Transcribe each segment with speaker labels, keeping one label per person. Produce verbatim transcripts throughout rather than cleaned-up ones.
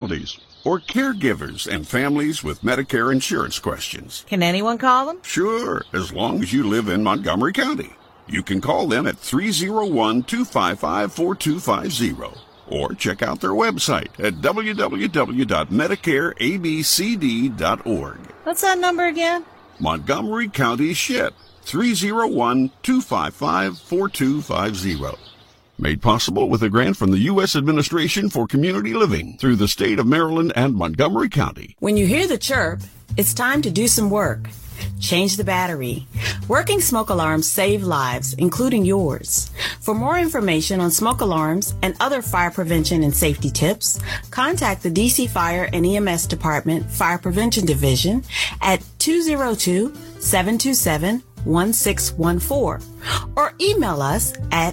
Speaker 1: disabilities, or caregivers and families with Medicare insurance questions.
Speaker 2: Can anyone call them?
Speaker 1: Sure, as long as you live in Montgomery County. You can call them at three oh one, two five five, four two five zero or check out their website at w w w dot medicare a b c d dot org.
Speaker 2: What's that number again?
Speaker 1: Montgomery County S H I P, three oh one, two five five, four two five zero. Made possible with a grant from the U S Administration for Community Living through the state of Maryland and Montgomery County.
Speaker 2: When you hear the chirp, it's time to do some work. Change the battery. Working smoke alarms save lives, including yours. For more information on smoke alarms and other fire prevention and safety tips, contact the D C Fire and E M S Department Fire Prevention Division at two oh two, seven two seven, one six one four or email us at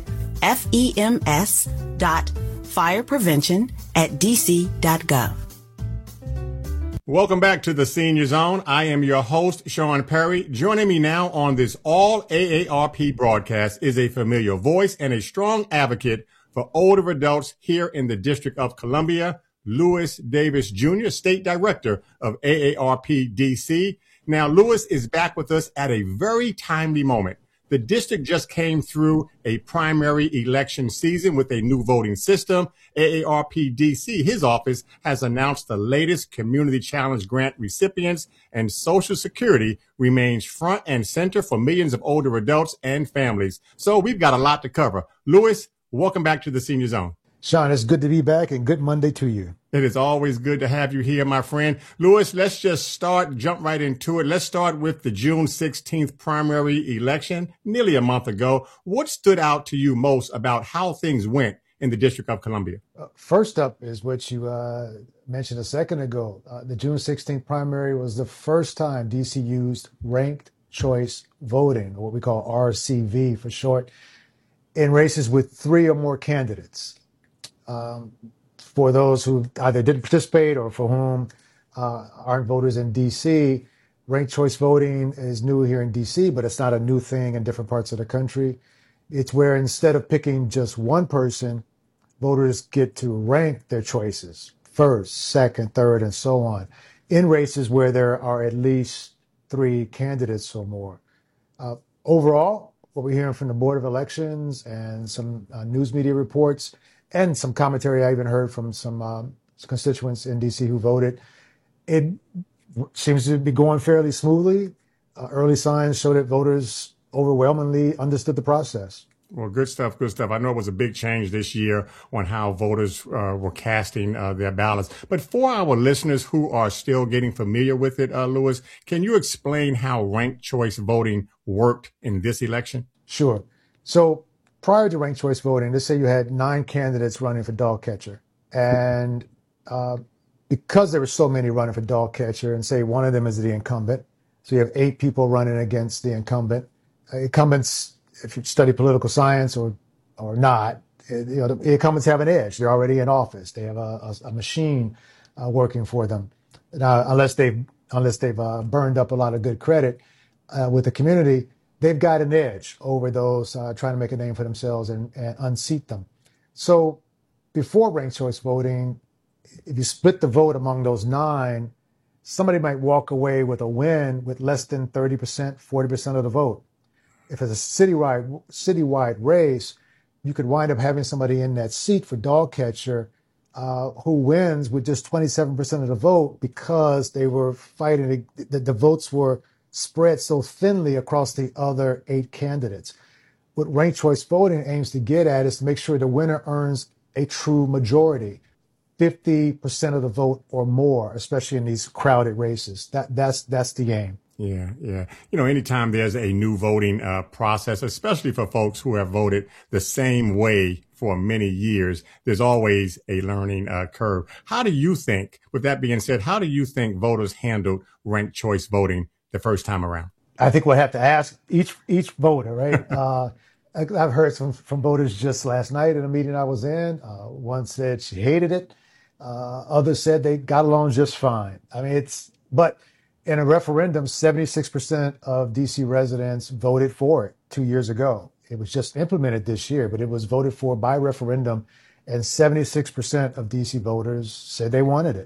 Speaker 2: fems dot fireprevention at d c dot gov.
Speaker 3: Welcome back to the Senior Zone. I am your host, Sean Perry. Joining me now on this all A A R P broadcast is a familiar voice and a strong advocate for older adults here in the District of Columbia, Lewis Davis Junior, State Director of A A R P D C. Now, Lewis is back with us at a very timely moment. The district just came through a primary election season with a new voting system. A A R P D C, his office, has announced the latest Community Challenge Grant recipients, and Social Security remains front and center for millions of older adults and families. So we've got a lot to cover. Lewis, welcome back to the Senior Zone.
Speaker 4: Sean, it's good to be back and good Monday to you.
Speaker 3: It is always good to have you here, my friend. Lewis, let's just start, jump right into it. Let's start with the June sixteenth primary election, nearly a month ago. What stood out to you most about how things went in the District of Columbia?
Speaker 4: Uh, first up is what you uh, mentioned a second ago. Uh, the June sixteenth primary was the first time D C used ranked choice voting, or what we call R C V for short, in races with three or more candidates. Um, for those who either didn't participate or for whom uh, aren't voters in D C, ranked choice voting is new here in D C, but it's not a new thing in different parts of the country. It's where instead of picking just one person, voters get to rank their choices first, second, third, and so on in races where there are at least three candidates or more. Uh, overall, what we're hearing from the Board of Elections and some uh, news media reports and some commentary I even heard from some um, constituents in D C who voted, it seems to be going fairly smoothly. Uh, early signs show that voters overwhelmingly understood the process.
Speaker 3: Well, good stuff, good stuff. I know it was a big change this year on how voters uh, were casting uh, their ballots. But for our listeners who are still getting familiar with it, uh, Lewis, can you explain how ranked choice voting worked in this election?
Speaker 4: Sure. So prior to ranked choice voting, let's say you had nine candidates running for dog catcher. And uh, because there were so many running for dog catcher, and say one of them is the incumbent, so you have eight people running against the incumbent. Uh, incumbents, if you study political science or or not, it, you know, the incumbents have an edge. They're already in office. They have a, a, a machine uh, working for them. Now, unless they've, unless they've uh, burned up a lot of good credit uh, with the community, they've got an edge over those uh, trying to make a name for themselves and, and unseat them. So before ranked choice voting, if you split the vote among those nine, somebody might walk away with a win with less than thirty percent, forty percent of the vote. If it's a citywide, citywide race, you could wind up having somebody in that seat for dog catcher uh, who wins with just twenty-seven percent of the vote because they were fighting, the, the votes were spread so thinly across the other eight candidates. What ranked choice voting aims to get at is to make sure the winner earns a true majority, fifty percent of the vote or more, especially in these crowded races. That, that's, that's the aim.
Speaker 3: Yeah, yeah. You know, anytime there's a new voting uh, process, especially for folks who have voted the same way for many years, there's always a learning uh, curve. How do you think, with that being said, how do you think voters handled ranked choice voting the first time around?
Speaker 4: I think we'll have to ask each each voter, right? uh, I've heard some from voters just last night in a meeting I was in. Uh, one said she hated it. Uh, others said they got along just fine. I mean, it's, but in a referendum, seventy-six percent of D C residents voted for it two years ago. It was just implemented this year, but it was voted for by referendum, and seventy-six percent of D C voters said they wanted it.